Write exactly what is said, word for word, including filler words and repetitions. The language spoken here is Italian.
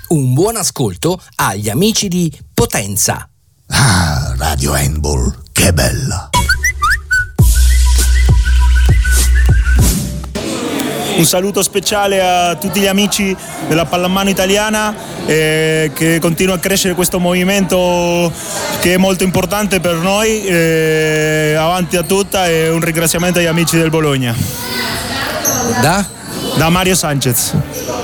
Un buon ascolto agli amici di Potenza. Ah, Radio Handball, che bella! Un saluto speciale a tutti gli amici della pallamano italiana, eh, che continua a crescere questo movimento che è molto importante per noi, eh, avanti a tutta, e un ringraziamento agli amici del Bologna. Da? Da Mario Sanchez.